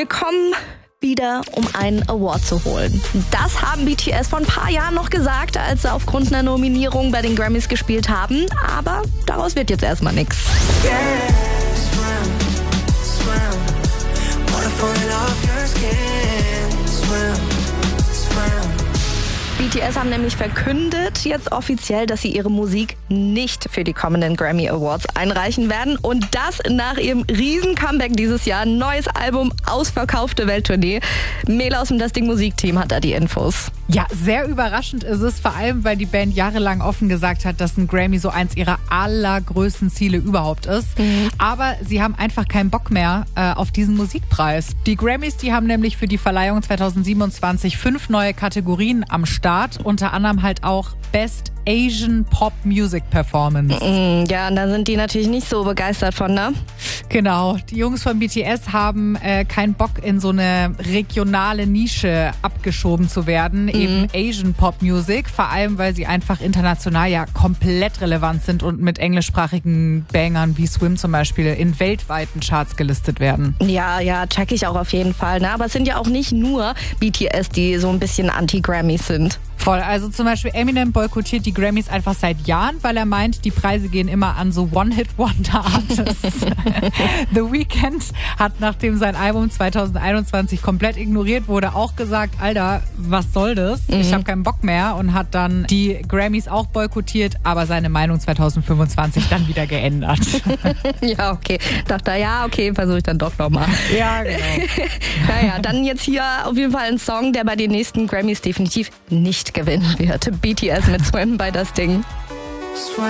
Wir kommen wieder, um einen Award zu holen. Das haben BTS vor ein paar Jahren noch gesagt, als sie aufgrund einer Nominierung bei den Grammys gespielt haben. Aber daraus wird jetzt erstmal nichts. BTS haben nämlich verkündet jetzt offiziell, dass sie ihre Musik nicht für die kommenden Grammy Awards einreichen werden. Und das nach ihrem riesen Comeback dieses Jahr. Neues Album, ausverkaufte Welttournee. Mela aus dem Das Ding Musikteam hat da die Infos. Ja, sehr überraschend ist es, vor allem, weil die Band jahrelang offen gesagt hat, dass ein Grammy so eins ihrer allergrößten Ziele überhaupt ist. Aber sie haben einfach keinen Bock mehr auf diesen Musikpreis. Die Grammys, die haben nämlich für die Verleihung 2027 5 neue Kategorien am Start. Unter anderem halt auch Best Asian Pop Music Performance. Ja, und da sind die natürlich nicht so begeistert von, ne? Genau, die Jungs von BTS haben keinen Bock, in so eine regionale Nische abgeschoben zu werden, eben Asian Pop Music, vor allem, weil sie einfach international ja komplett relevant sind und mit englischsprachigen Bangern wie Swim zum Beispiel in weltweiten Charts gelistet werden. Ja, check ich auch auf jeden Fall, ne? Aber es sind ja auch nicht nur BTS, die so ein bisschen Anti-Grammys sind. Voll, also zum Beispiel Eminem boykottiert die Grammys einfach seit Jahren, weil er meint, die Preise gehen immer an so One-Hit-Wonder-Artists. The Weeknd hat, nachdem sein Album 2021 komplett ignoriert wurde, auch gesagt, Alter, was soll das? Ich habe keinen Bock mehr, und hat dann die Grammys auch boykottiert, aber seine Meinung 2025 dann wieder geändert. Ja, okay. Dachte, ja, okay, versuche ich dann doch nochmal. Ja, genau. Naja, dann jetzt hier auf jeden Fall ein Song, der bei den nächsten Grammys definitiv nicht gewinnen wird. BTS mit Swim bei Das Ding.